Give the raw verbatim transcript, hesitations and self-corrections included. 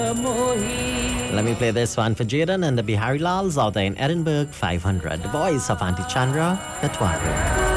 Let me play this one for Jaden and the Bihari Lals out there in Edinburgh five hundred. The voice of Auntie Chandra Katwari.